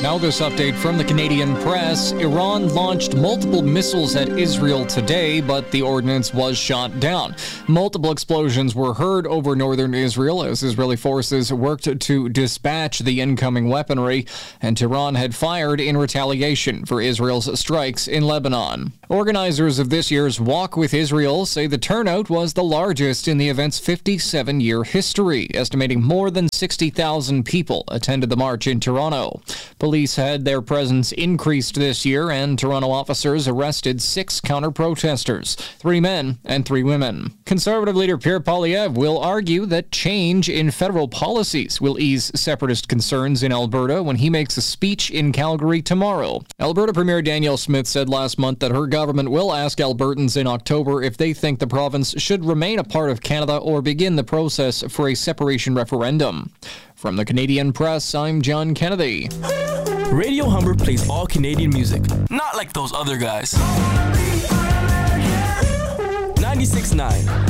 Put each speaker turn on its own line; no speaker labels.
Now this update from the Canadian press. Iran launched multiple missiles at Israel today, but the ordnance was shot down. Multiple explosions were heard over northern Israel as Israeli forces worked to dispatch the incoming weaponry, and Tehran had fired in retaliation for Israel's strikes in Lebanon. Organizers of this year's Walk with Israel say the turnout was the largest in the event's 57-year history, estimating more than 60,000 people attended the march in Toronto. Police had their presence increased this year, and Toronto officers arrested 6 counter-protesters, 3 men and 3 women. Conservative leader Pierre Poilievre will argue that change in federal policies will ease separatist concerns in Alberta when he makes a speech in Calgary tomorrow. Alberta Premier Danielle Smith said last month that her government will ask Albertans in October if they think the province should remain a part of Canada or begin the process for a separation referendum. From the Canadian Press, I'm John Kennedy.
Radio Humber plays all Canadian music, not like those other guys. 96.9